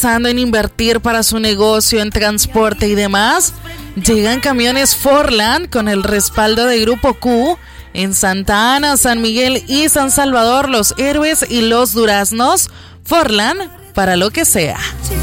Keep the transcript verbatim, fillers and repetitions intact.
pensando en invertir para su negocio en transporte y demás, llegan camiones Forland con el respaldo de Grupo Q en Santa Ana, San Miguel y San Salvador, Los Héroes y Los Duraznos. Forland para lo que sea.